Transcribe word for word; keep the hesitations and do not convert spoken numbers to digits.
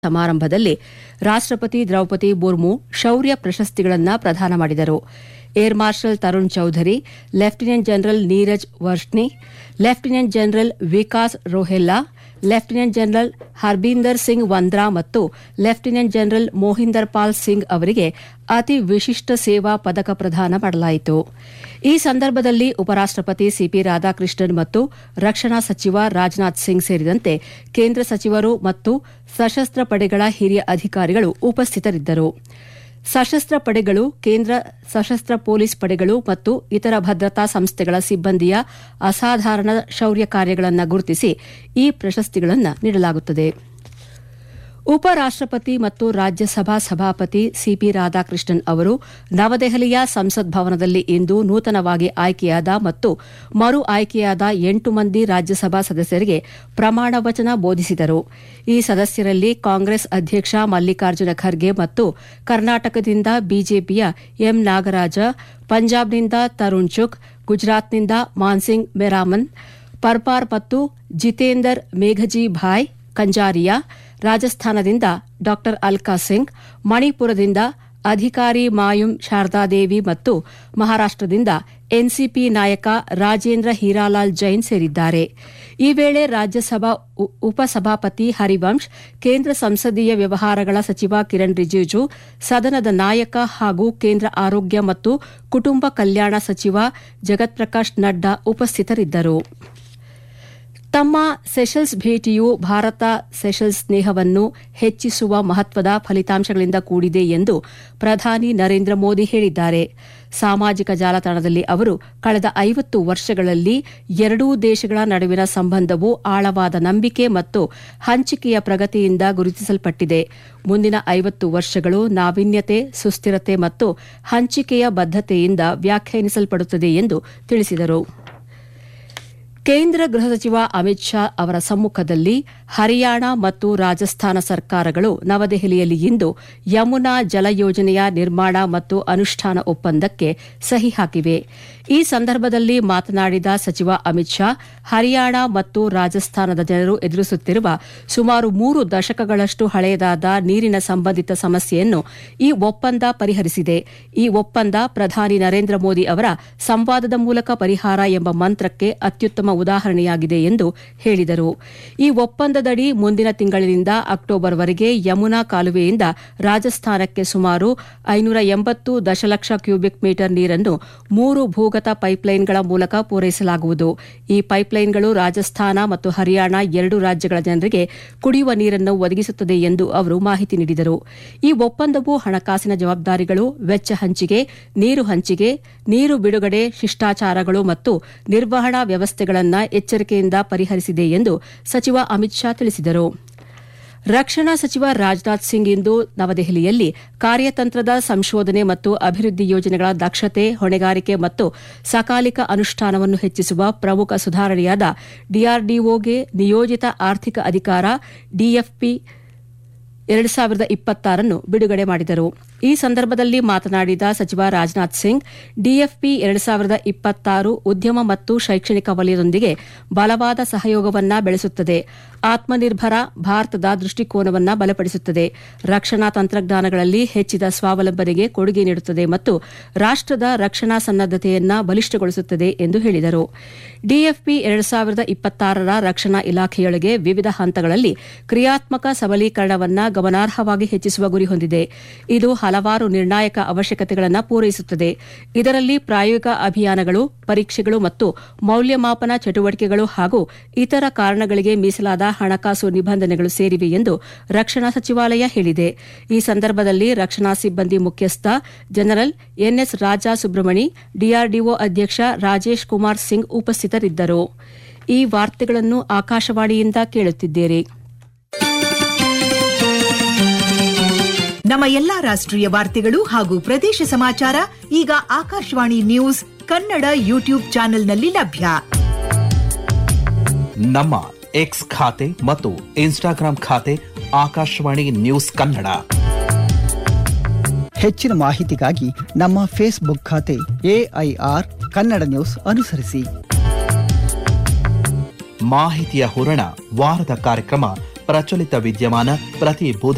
ಸಮಾರಂಭದಲ್ಲಿ ರಾಷ್ಟ್ರಪತಿ ದ್ರೌಪದಿ ಮುರ್ಮು ಶೌರ್ಯ ಪ್ರಶಸ್ತಿಗಳನ್ನು ಪ್ರದಾನ ಮಾಡಿದರು. Air marshal Tarun Chaudhary, lieutenant general Neeraj Varshney, lieutenant general Vikas Rohella, lieutenant general Harbinder Singh Vandra ಮತ್ತು ಲೆಫ್ಟಿನೆಂಟ್ ಜನರಲ್ ಮೋಹಿಂದರ್ ಪಾಲ್ ಸಿಂಗ್ ಅವರಿಗೆ ಅತಿ ವಿಶಿಷ್ಟ ಸೇವಾ ಪದಕ ಪ್ರದಾನ ಮಾಡಲಾಯಿತು. ಈ ಸಂದರ್ಭದಲ್ಲಿ ಉಪರಾಷ್ಟಪತಿ ಸಿಪಿ ರಾಧಾಕೃಷ್ಣನ್ ಮತ್ತು ರಕ್ಷಣಾ ಸಚಿವ ರಾಜನಾಥ್ ಸಿಂಗ್ ಸೇರಿದಂತೆ ಕೇಂದ್ರ ಸಚಿವರು ಮತ್ತು ಸಶಸ್ತ್ರ ಪಡೆಗಳ ಹಿರಿಯ ಅಧಿಕಾರಿಗಳು ಉಪಸ್ಥಿತರಿದ್ದರು. ಸಶಸ್ತ್ರ ಪಡೆಗಳು, ಕೇಂದ್ರ ಸಶಸ್ತ್ರ ಪೊಲೀಸ್ ಪಡೆಗಳು ಮತ್ತು ಇತರ ಭದ್ರತಾ ಸಂಸ್ಥೆಗಳ ಸಿಬ್ಬಂದಿಯ ಅಸಾಧಾರಣ ಶೌರ್ಯ ಕಾರ್ಯಗಳನ್ನು ಗುರುತಿಸಿ ಈ ಪ್ರಶಸ್ತಿಗಳನ್ನು ನೀಡಲಾಗುತ್ತದೆ. ಉಪರಾಷ್ಟಪತಿ ಮತ್ತು ರಾಜ್ಯಸಭಾ ಸಭಾಪತಿ ಸಿಪಿ ರಾಧಾಕೃಷ್ಣನ್ ಅವರು ನವದೆಹಲಿಯ ಸಂಸತ್ ಭವನದಲ್ಲಿ ಇಂದು ನೂತನವಾಗಿ ಆಯ್ಕೆಯಾದ ಮತ್ತು ಮರು ಆಯ್ಕೆಯಾದ ಎಂಟು ಮಂದಿ ರಾಜ್ಯಸಭಾ ಸದಸ್ಯರಿಗೆ ಪ್ರಮಾಣ ವಚನ ಬೋಧಿಸಿದರು. ಈ ಸದಸ್ಯರಲ್ಲಿ ಕಾಂಗ್ರೆಸ್ ಅಧ್ಯಕ್ಷ ಮಲ್ಲಿಕಾರ್ಜುನ ಖರ್ಗೆ ಮತ್ತು ಕರ್ನಾಟಕದಿಂದ ಬಿಜೆಪಿಯ ಎಂ ನಾಗರಾಜ, ಪಂಜಾಬ್ನಿಂದ ತರುಣ್ ಚುಗ್, ಗುಜರಾತ್ನಿಂದ ಮಾನ್ಸಿಂಗ್ ಮೆರಾಮನ್, ಪರ್ಪಾರ್ ಮತ್ತು ಜಿತೇಂದರ್ ಮೇಘಜಿ ಭಾಯ್ ಕಂಜಾರಿಯಾ, ರಾಜಸ್ಥಾನದಿಂದ ಡಾ ಅಲ್ಕಾ ಸಿಂಗ್, ಮಣಿಪುರದಿಂದ ಅಧಿಕಾರಿ ಮಾಯುಮ್ ಶಾರದಾದೇವಿ ಮತ್ತು ಮಹಾರಾಷ್ಟದಿಂದ ಎನ್ಸಿಪಿ ನಾಯಕ ರಾಜೇಂದ್ರ ಹೀರಾಲಾಲ್ ಜೈನ್ ಸೇರಿದ್ದಾರೆ. ಈ ವೇಳೆ ರಾಜ್ಯಸಭಾ ಉಪಸಭಾಪತಿ ಹರಿವಂಶ್, ಕೇಂದ್ರ ಸಂಸದೀಯ ವ್ಯವಹಾರಗಳ ಸಚಿವ ಕಿರಣ್ ರಿಜಿಜು, ಸದನದ ನಾಯಕ ಹಾಗೂ ಕೇಂದ್ರ ಆರೋಗ್ಯ ಮತ್ತು ಕುಟುಂಬ ಕಲ್ಯಾಣ ಸಚಿವ ಜಗತ್ ಪ್ರಕಾಶ್ ನಡ್ಡಾ ಉಪಸ್ಥಿತರಿದ್ದರು. ತಮ್ಮ ಸೆಷಲ್ಸ್ ಭೇಟಿಯು ಭಾರತ ಸೆಷಲ್ಸ್ ಸ್ನೇಹವನ್ನು ಹೆಚ್ಚಿಸುವ ಮಹತ್ವದ ಫಲಿತಾಂಶಗಳಿಂದ ಕೂಡಿದೆ ಎಂದು ಪ್ರಧಾನಿ ನರೇಂದ್ರ ಮೋದಿ ಹೇಳಿದ್ದಾರೆ. ಸಾಮಾಜಿಕ ಜಾಲತಾಣದಲ್ಲಿ ಅವರು ಕಳೆದ ಐವತ್ತು ವರ್ಷಗಳಲ್ಲಿ ಎರಡೂ ದೇಶಗಳ ನಡುವಿನ ಸಂಬಂಧವು ಆಳವಾದ ನಂಬಿಕೆ ಮತ್ತು ಹಂಚಿಕೆಯ ಪ್ರಗತಿಯಿಂದ ಗುರುತಿಸಲ್ಪಟ್ಟಿದೆ. ಮುಂದಿನ ಐವತ್ತು ವರ್ಷಗಳು ನಾವೀನ್ಯತೆ, ಸುಸ್ಥಿರತೆ ಮತ್ತು ಹಂಚಿಕೆಯ ಬದ್ಧತೆಯಿಂದ ವ್ಯಾಖ್ಯಾನಿಸಲ್ಪಡುತ್ತದೆ ಎಂದು ತಿಳಿಸಿದರು. ಕೇಂದ್ರ ಗೃಹ ಸಚಿವ ಅಮಿತ್ ಶಾ ಅವರ ಸಮ್ಮುಖದಲ್ಲಿ ಹರಿಯಾಣ ಮತ್ತು ರಾಜಸ್ಥಾನ ಸರ್ಕಾರಗಳು ನವದೆಹಲಿಯಲ್ಲಿ ಇಂದು ಯಮುನಾ ಜಲ ಯೋಜನೆಯ ನಿರ್ಮಾಣ ಮತ್ತು ಅನುಷ್ಠಾನ ಒಪ್ಪಂದಕ್ಕೆ ಸಹಿ ಹಾಕಿವೆ. ಈ ಸಂದರ್ಭದಲ್ಲಿ ಮಾತನಾಡಿದ ಸಚಿವ ಅಮಿತ್ ಶಾ, ಹರಿಯಾಣ ಮತ್ತು ರಾಜಸ್ಥಾನದ ಜನರು ಎದುರಿಸುತ್ತಿರುವ ಸುಮಾರು ಮೂರು ದಶಕಗಳಷ್ಟು ಹಳೆಯದಾದ ನೀರಿನ ಸಂಬಂಧಿತ ಸಮಸ್ಯೆಯನ್ನು ಈ ಒಪ್ಪಂದ ಪರಿಹರಿಸಿದೆ. ಈ ಒಪ್ಪಂದ ಪ್ರಧಾನಿ ನರೇಂದ್ರ ಮೋದಿ ಅವರ ಸಂವಾದದ ಮೂಲಕ ಪರಿಹಾರ ಎಂಬ ಮಂತ್ರಕ್ಕೆ ಅತ್ಯುತ್ತಮ ಉದಾಹರಣೆಯಾಗಿದೆ ಎಂದು ಹೇಳಿದರು. ಈ ಒಪ್ಪಂದದಡಿ ಮುಂದಿನ ತಿಂಗಳಿನಿಂದ ಅಕ್ಟೋಬರ್ವರೆಗೆ ಯಮುನಾ ಕಾಲುವೆಯಿಂದ ರಾಜಸ್ಥಾನಕ್ಕೆ ಸುಮಾರು ಐನೂರ ಎಂಬತ್ತು ದಶಲಕ್ಷ ಕ್ಯೂಬಿಕ್ ಮೀಟರ್ ನೀರನ್ನು ಮೂರು ಭೂಗತ ಪೈಪ್ಲೈನ್ಗಳ ಮೂಲಕ ಪೂರೈಸಲಾಗುವುದು. ಈ ಪೈಪ್ಲೈನ್ಗಳು ರಾಜಸ್ಥಾನ ಮತ್ತು ಹರಿಯಾಣ ಎರಡು ರಾಜ್ಯಗಳ ಜನರಿಗೆ ಕುಡಿಯುವ ನೀರನ್ನು ಒದಗಿಸುತ್ತದೆ ಎಂದು ಅವರು ಮಾಹಿತಿ ನೀಡಿದರು. ಈ ಒಪ್ಪಂದವು ಹಣಕಾಸಿನ ಜವಾಬ್ದಾರಿಗಳು, ವೆಚ್ಚ ಹಂಚಿಕೆ, ನೀರು ಹಂಚಿಕೆ, ನೀರು ಬಿಡುಗಡೆ ಶಿಷ್ಟಾಚಾರಗಳು ಮತ್ತು ನಿರ್ವಹಣಾ ವ್ಯವಸ್ಥೆಗಳನ್ನು ಎಚ್ಚರಿಕೆಯಿಂದ ಪರಿಹರಿಸಿದೆ ಎಂದು ಸಚಿವ ಅಮಿತ್ ಶಾ ತಿಳಿಸಿದರು. ರಕ್ಷಣಾ ಸಚಿವ ರಾಜನಾಥ್ ಸಿಂಗ್ ಇಂದು ನವದೆಹಲಿಯಲ್ಲಿ ಕಾರ್ಯತಂತ್ರದ ಸಂಶೋಧನೆ ಮತ್ತು ಅಭಿವೃದ್ಧಿ ಯೋಜನೆಗಳ ದಕ್ಷತೆ, ಹೊಣೆಗಾರಿಕೆ ಮತ್ತು ಸಕಾಲಿಕ ಅನುಷ್ಠಾನವನ್ನು ಹೆಚ್ಚಿಸುವ ಪ್ರಮುಖ ಸುಧಾರಣೆಯಾದ ಡಿಆರ್ಡಿಒಗೆ ನಿಯೋಜಿತ ಆರ್ಥಿಕ ಅಧಿಕಾರ ಡಿಎಫ್ಪಿ ಎರಡು ಸಾವಿರದ ಇಪ್ಪತ್ತಾರನ್ನು ಬಿಡುಗಡೆ ಮಾಡಿದರು. ಈ ಸಂದರ್ಭದಲ್ಲಿ ಮಾತನಾಡಿದ ಸಚಿವ ರಾಜನಾಥ್ ಸಿಂಗ್, ಡಿಎಫ್ಪಿ ಎರಡು ಸಾವಿರದ ಇಪ್ಪತ್ತಾರು ಉದ್ಯಮ ಮತ್ತು ಶೈಕ್ಷಣಿಕ ವಲಯದೊಂದಿಗೆ ಬಲವಾದ ಸಹಯೋಗವನ್ನು ಬೆಳೆಸುತ್ತದೆ, ಆತ್ಮನಿರ್ಭರ ಭಾರತದ ದೃಷ್ಟಿಕೋನವನ್ನು ಬಲಪಡಿಸುತ್ತದೆ, ರಕ್ಷಣಾ ತಂತ್ರಜ್ಞಾನಗಳಲ್ಲಿ ಹೆಚ್ಚಿದ ಸ್ವಾವಲಂಬನೆಗೆ ಕೊಡುಗೆ ನೀಡುತ್ತದೆ ಮತ್ತು ರಾಷ್ಟದ ರಕ್ಷಣಾ ಸನ್ನದ್ದತೆಯನ್ನು ಬಲಿಷ್ಠಗೊಳಿಸುತ್ತದೆ ಎಂದು ಹೇಳಿದರು. ಡಿಎಫ್ಪಿ ಎರಡು ಸಾವಿರದ ಇಪ್ಪತ್ತಾರರ ರಕ್ಷಣಾ ಇಲಾಖೆಯೊಳಗೆ ವಿವಿಧ ಹಂತಗಳಲ್ಲಿ ಕ್ರಿಯಾತ್ಮಕ ಸಬಲೀಕರಣವನ್ನು ಗಮನಾರ್ಹವಾಗಿ ಹೆಚ್ಚಿಸುವ ಗುರಿ ಹೊಂದಿದೆ. ಇದು ಹಲವಾರು ನಿರ್ಣಾಯಕ ಅವಶ್ಯಕತೆಗಳನ್ನು ಪೂರೈಸುತ್ತದೆ. ಇದರಲ್ಲಿ ಪ್ರಾಯೋಗಿಕ ಅಭಿಯಾನಗಳು, ಪರೀಕ್ಷೆಗಳು ಮತ್ತು ಮೌಲ್ಯಮಾಪನ ಚಟುವಟಿಕೆಗಳು ಹಾಗೂ ಇತರ ಕಾರಣಗಳಿಗೆ ಮೀಸಲಾದ ಹಣಕಾಸು ನಿಬಂಧನೆಗಳು ಸೇರಿವೆ ಎಂದು ರಕ್ಷಣಾ ಸಚಿವಾಲಯ ಹೇಳಿದೆ. ಈ ಸಂದರ್ಭದಲ್ಲಿ ರಕ್ಷಣಾ ಸಿಬ್ಬಂದಿ ಮುಖ್ಯಸ್ಥ general N S Raja Subramani, DRDO ಅಧ್ಯಕ್ಷ ರಾಜೇಶ್ ಕುಮಾರ್ ಸಿಂಗ್ ಉಪಸ್ಥಿತರಿದ್ದರು. ಈ ವಾರ್ತೆಗಳನ್ನು ಆಕಾಶವಾಣಿಯಿಂದ ಕೇಳುತ್ತಿದ್ದೀರಿ. ನಮ್ಮ ಎಲ್ಲಾ ರಾಷ್ಟ್ರೀಯ ವಾರ್ತೆಗಳು ಹಾಗೂ ಪ್ರದೇಶ ಸಮಾಚಾರ ಈಗ ಆಕಾಶವಾಣಿ ನ್ಯೂಸ್ ಕನ್ನಡ ಯೂಟ್ಯೂಬ್ ಚಾನೆಲ್ನಲ್ಲಿ ಲಭ್ಯ. ನಮ್ಮ ಎಕ್ಸ್ ಖಾತೆ ಮತ್ತು ಇನ್ಸ್ಟಾಗ್ರಾಂ ಖಾತೆ ಆಕಾಶವಾಣಿ ನ್ಯೂಸ್ ಕನ್ನಡ. ಹೆಚ್ಚಿನ ಮಾಹಿತಿಗಾಗಿ ನಮ್ಮ ಫೇಸ್ಬುಕ್ ಖಾತೆ ಎಐಆರ್ ಕನ್ನಡ ನ್ಯೂಸ್ ಅನುಸರಿಸಿ. ಮಾಹಿತಿಯ ಹೂರಣ ವಾರದ ಕಾರ್ಯಕ್ರಮ ಪ್ರಚಲಿತ ವಿದ್ಯಮಾನ ಪ್ರತಿ ಬುಧ